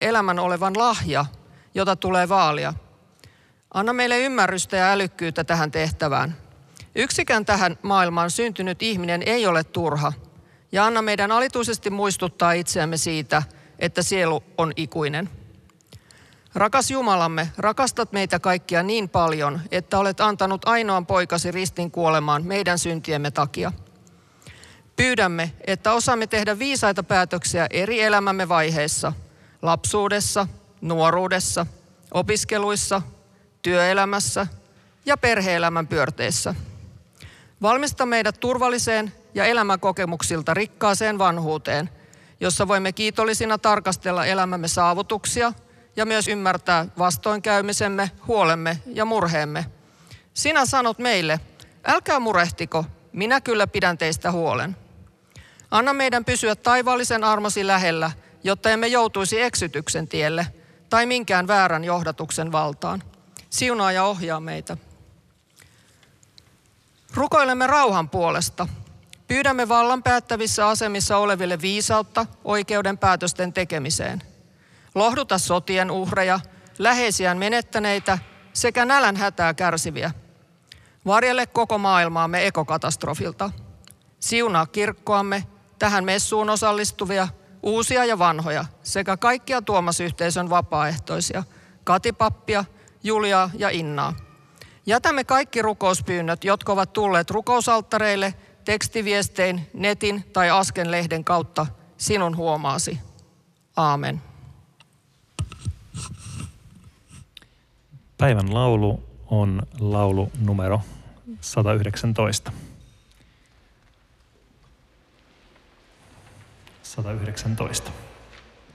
elämän olevan lahja, jota tulee vaalia. Anna meille ymmärrystä ja älykkyyttä tähän tehtävään. Yksikään tähän maailmaan syntynyt ihminen ei ole turha. Ja anna meidän alituisesti muistuttaa itseämme siitä, että sielu on ikuinen. Rakas Jumalamme, rakastat meitä kaikkia niin paljon, että olet antanut ainoan poikasi ristin kuolemaan meidän syntiemme takia. Pyydämme, että osaamme tehdä viisaita päätöksiä eri elämämme vaiheissa, lapsuudessa, nuoruudessa, opiskeluissa, työelämässä ja perhe-elämän pyörteissä. Valmista meidät turvalliseen ja elämänkokemuksilta rikkaaseen vanhuuteen, jossa voimme kiitollisina tarkastella elämämme saavutuksia ja myös ymmärtää vastoinkäymisemme, huolemme ja murheemme. Sinä sanot meille, älkää murehtiko, minä kyllä pidän teistä huolen. Anna meidän pysyä taivaallisen armosi lähellä, jotta emme joutuisi eksytyksen tielle tai minkään väärän johdatuksen valtaan. Siunaa ja ohjaa meitä. Rukoilemme rauhan puolesta. Pyydämme vallan päättävissä asemissa oleville viisautta oikeuden päätösten tekemiseen. Lohduta sotien uhreja, läheisiään menettäneitä sekä nälän hätää kärsiviä. Varjele koko maailmaamme ekokatastrofilta. Siunaa kirkkoamme, tähän messuun osallistuvia, uusia ja vanhoja, sekä kaikkia Tuomas-yhteisön vapaaehtoisia, Katipappia, Juliaa ja Innaa. Jätämme kaikki rukouspyynnöt, jotka ovat tulleet rukousalttareille, tekstiviestein, netin tai Asken-lehden kautta sinun huomaasi. Aamen. Päivän laulu on laulu numero 119. 119.